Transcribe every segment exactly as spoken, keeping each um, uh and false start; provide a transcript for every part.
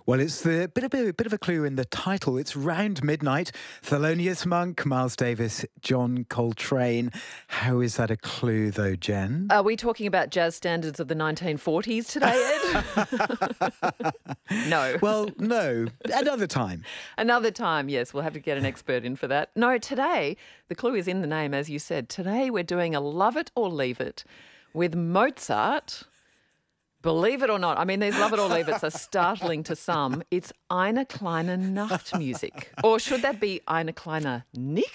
Well, it's the bit of a bit of a clue in the title. It's Round Midnight. Thelonious Monk, Miles Davis, John Coltrane. How is that a clue, though, Jen? Are we talking about jazz standards of the nineteen forties today, Ed? No. Well, no. Another time. Another time, yes. We'll have to get an expert in for that. No, today, the clue is in the name, as you said. Today we're doing a Love It or Leave It with Mozart. Believe it or not, I mean, these Love It or Leave It's are startling to some. It's Eine kleine Nachtmusik. Or should that be Eine kleine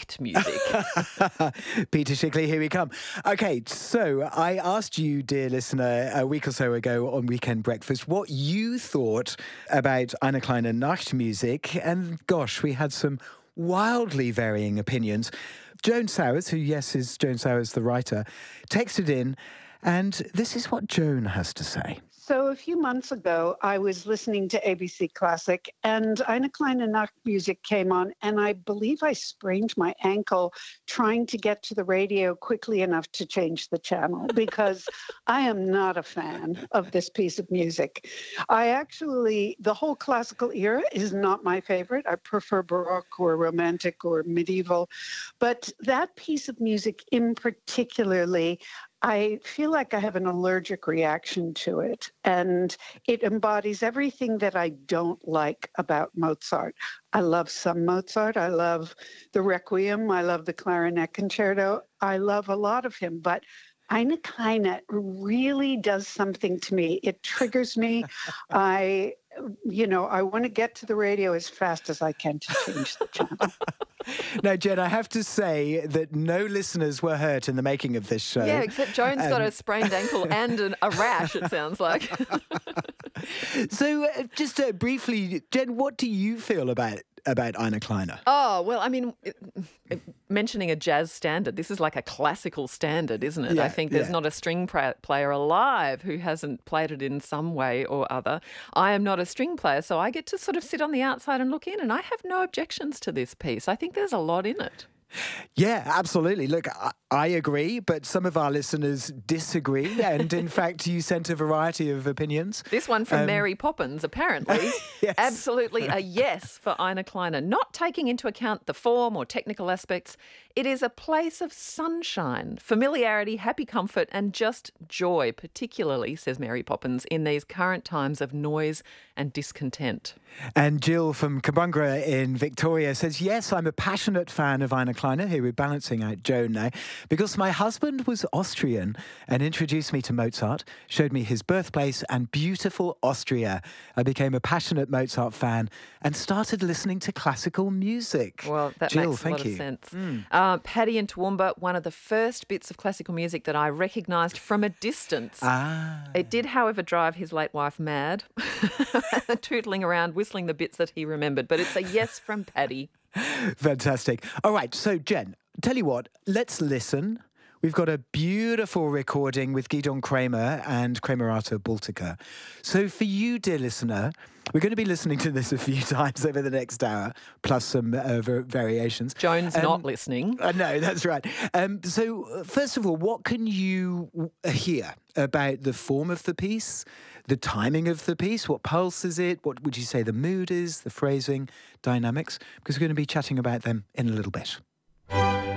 Nichtmusik? Peter Shickley, here we come. Okay, so I asked you, dear listener, a week or so ago on Weekend Breakfast, what you thought about Eine kleine Nachtmusik. And gosh, we had some wildly varying opinions. Joan Sowers, who, yes, is Joan Sowers, the writer, texted in. And this is what Joan has to say. So a few months ago, I was listening to A B C Classic, and Eine kleine Nachtmusik came on, and I believe I sprained my ankle trying to get to the radio quickly enough to change the channel, because I am not a fan of this piece of music. I actually, the whole classical era is not my favorite. I prefer Baroque or Romantic or medieval. But that piece of music in particularly, I feel like I have an allergic reaction to it, and it embodies everything that I don't like about Mozart. I love some Mozart. I love the Requiem. I love the Clarinet Concerto. I love a lot of him, but Eine kleine really does something to me. It triggers me. I, you know, I want to get to the radio as fast as I can to change the channel. Now, Jen, I have to say that no listeners were hurt in the making of this show. Yeah, except Joan's um, got a sprained ankle and an, a rash, it sounds like. So uh, just uh, briefly, Jen, what do you feel about about Eine kleine? Oh, well, I mean, it, it, mentioning a jazz standard, this is like a classical standard, isn't it? Yeah, I think there's yeah. not a string pra- player alive who hasn't played it in some way or other. I am not a string player, so I get to sort of sit on the outside and look in, and I have no objections to this piece. I think there's a lot in it. Yeah, absolutely. Look, I, I agree, but some of our listeners disagree. And in fact, you sent a variety of opinions. This one from Um, Mary Poppins, apparently. Yes. Absolutely a yes for Eine kleine. Not taking into account the form or technical aspects, it is a place of sunshine, familiarity, happy comfort, and just joy, particularly, says Mary Poppins, in these current times of noise and discontent. And Jill from Cabungra in Victoria says, yes, I'm a passionate fan of Eine kleine. Here we're balancing out Joan now. Because my husband was Austrian and introduced me to Mozart, showed me his birthplace and beautiful Austria. I became a passionate Mozart fan and started listening to classical music. Well, that Jill, makes a thank lot you. of sense. Mm. Uh, Paddy in Toowoomba, one of the first bits of classical music that I recognised from a distance. Ah. It did, however, drive his late wife mad, tootling around, whistling the bits that he remembered. But it's a yes from Paddy. Fantastic. All right, so Jen, tell you what, let's listen. We've got a beautiful recording with Gidon Kramer and Kramerata Baltica. So for you, dear listener, we're going to be listening to this a few times over the next hour, plus some uh, v- variations. Joan's Um, not listening. Uh, no, that's right. Um, so uh, first of all, what can you w- hear about the form of the piece, the timing of the piece? What pulse is it? What would you say the mood is, the phrasing, dynamics? Because we're going to be chatting about them in a little bit.